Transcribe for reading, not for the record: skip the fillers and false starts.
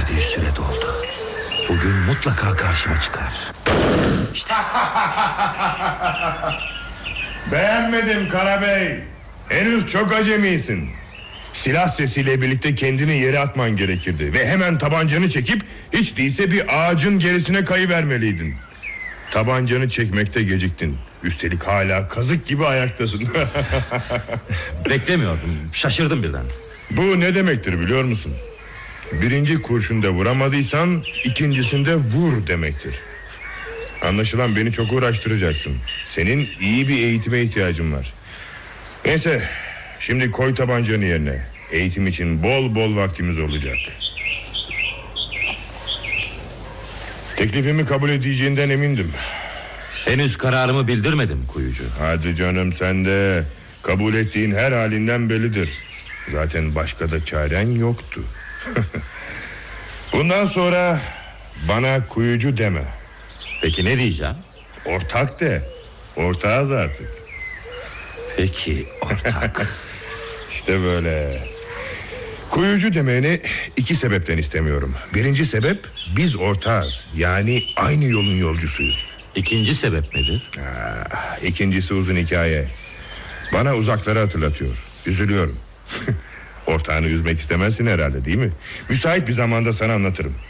verdiği süre doldu. Bugün mutlaka karşıma çıkar. İşte. Beğenmedim Karabey. Henüz çok acemisin. Silah sesiyle birlikte kendini yere atman gerekirdi. Ve hemen tabancanı çekip hiç değilse bir ağacın gerisine kayıvermeliydin. Tabancanı çekmekte geciktin. Üstelik hala kazık gibi ayaktasın. Beklemiyordum, şaşırdım birden. Bu ne demektir biliyor musun? Birinci kurşunda vuramadıysan ikincisinde vur demektir. Anlaşılan beni çok uğraştıracaksın. Senin iyi bir eğitime ihtiyacın var. Neyse, şimdi koy tabancanı yerine. Eğitim için bol bol vaktimiz olacak. Teklifimi kabul edeceğinden emindim. Henüz kararımı bildirmedim kuyucu. Hadi canım sen de. Kabul ettiğin her halinden bellidir. Zaten başka da çaren yoktu. Bundan sonra bana kuyucu deme. Peki ne diyeceğim? Ortak de. Ortağız artık. Peki ortak. İşte böyle. Kuyucu demeni iki sebepten istemiyorum. Birinci sebep, biz ortağız. Yani aynı yolun yolcusuyuz. İkinci sebep nedir? İkincisi uzun hikaye. Bana uzakları hatırlatıyor. Üzülüyorum. Ortağını üzmek istemezsin herhalde, değil mi? Müsait bir zamanda sana anlatırım.